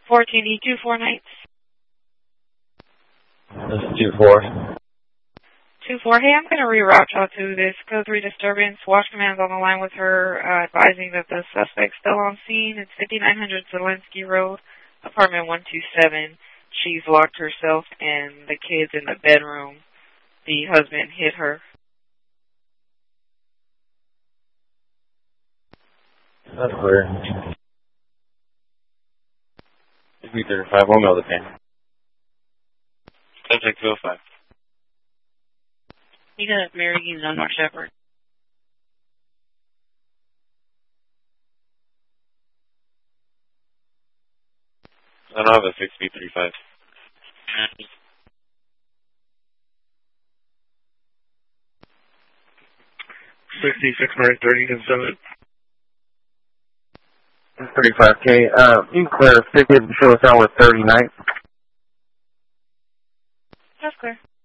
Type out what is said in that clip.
14E24 nights. This is 2-4. 2-4. Hey, I'm going to reroute y'all to this code 3 disturbance. Watch command's on the line with her, advising that the suspect's still on scene. It's 5900 Zelensky Road, apartment 127. She's locked herself and the kids in the bedroom. The husband hit her. That's clear. 335, we'll mail the pin. Subject 205. You got Mary Eves on North Shepherd. I don't have a 6B35. 66 Mary 30 and 7. 35K. You can clear 50 and show us out with 30 nights. That's clear.